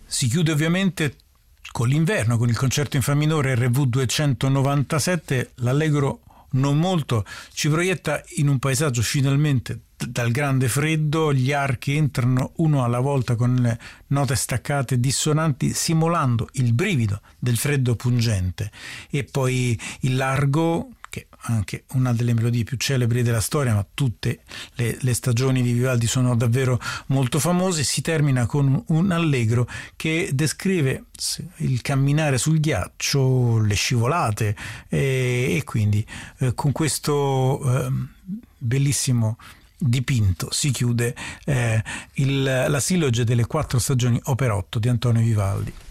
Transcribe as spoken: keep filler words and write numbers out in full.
Si chiude ovviamente con l'inverno, con il concerto in fa minore R V duecentonovantasette. L'Allegro non molto ci proietta in un paesaggio finalmente dal grande freddo. Gli archi entrano uno alla volta con le note staccate e dissonanti, simulando il brivido del freddo pungente. E poi il largo, che è anche una delle melodie più celebri della storia, ma tutte le, le stagioni di Vivaldi sono davvero molto famose. Si termina con un allegro che descrive il camminare sul ghiaccio, le scivolate, e, e quindi eh, con questo eh, bellissimo dipinto si chiude eh, il, la silloge delle quattro stagioni opera otto di Antonio Vivaldi.